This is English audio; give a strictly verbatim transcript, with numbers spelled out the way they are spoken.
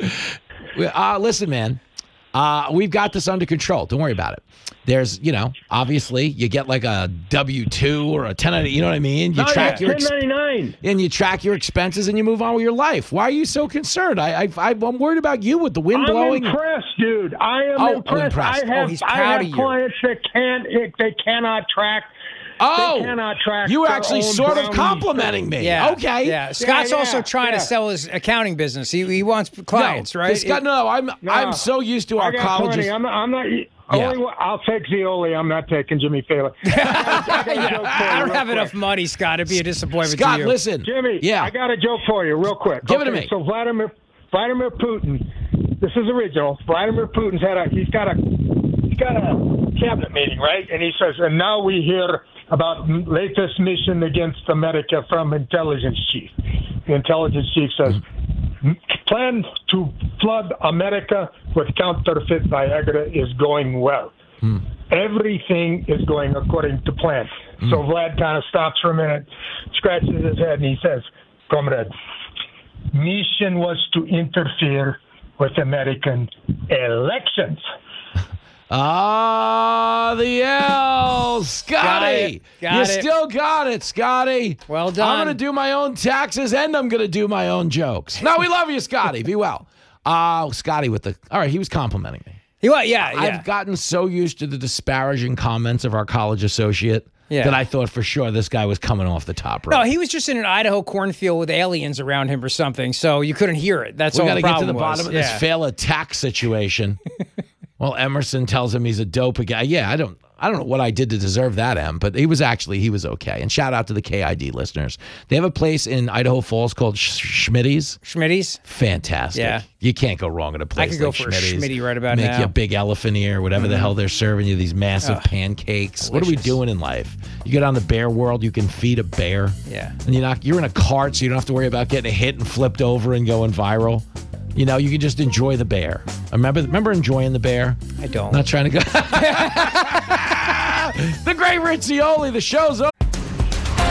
uh, listen, man. Uh, we've got this under control. Don't worry about it. There's, you know, obviously you get like a W two or a ten, you know what I mean? You oh, track yeah, your ex- ten ninety-nine. and you track your expenses and you move on with your life. Why are you so concerned? I, I, I'm worried about you with the wind I'm blowing. I'm impressed, dude. I am Oh, impressed. impressed. I have, Oh, he's I proud have of you. clients that can't, they cannot track. Oh, They cannot track you were their actually own sort of brownies. complimenting me. Yeah. Okay. Yeah. Scott's yeah, also yeah, trying yeah. to sell his accounting business. He he wants clients, no, right? Scott, no, I'm No. I'm so used to I our got colleges. plenty. I'm, I'm not. Yeah. Only one, I'll take Zioli. I'm not taking Jimmy Fallon. I got, I got a joke for you I don't real have quick. enough money, Scott. It'd be a disappointment Scott, to you. listen. Jimmy, Yeah. I got a joke for you real quick. Give it to Okay, me. So Vladimir Vladimir Putin, this is original. Vladimir Putin's had a he's got a he's got a cabinet meeting, right? And he says, and now we hear about latest mission against America from intelligence chief. The intelligence chief says, plan to flood America with counterfeit Viagra is going well. Hmm. Everything is going according to plan. So Vlad kind of stops for a minute, scratches his head, and he says, Comrade, mission was to interfere with American elections. Ah, the L, Scotty. Got you it. still got it, Scotty. Well done. I'm going to do my own taxes and I'm going to do my own jokes. No, we love you, Scotty. Be well. Uh, Scotty with the, all right, he was complimenting me. He what? Yeah, yeah. I've gotten so used to the disparaging comments of our college associate Yeah. that I thought for sure this guy was coming off the top rope. No, he was just in an Idaho cornfield with aliens around him or something, so you couldn't hear it. That's we all got the to get to problem the was. bottom of Yeah. this fail attack situation. Well, Emerson tells him he's a dope guy. Yeah, I don't I don't know what I did to deserve that, Em, but he was actually, he was okay. And shout out to the K I D listeners. They have a place in Idaho Falls called Sch- Schmitty's. Schmitty's? Fantastic. Yeah. You can't go wrong at a place I could go like for a Schmitty's. Schmitty right about Make now. you a big elephant ear, whatever the hell they're serving you, these massive Ugh. pancakes. What are we Delicious. doing in life? You get on the bear world, you can feed a bear. Yeah. And you're not, you're in a cart, so you don't have to worry about getting hit and flipped over and going viral. You know, you can just enjoy the bear. Remember, remember enjoying the bear? I don't. Not trying to go. The great Riccioli, the show's over.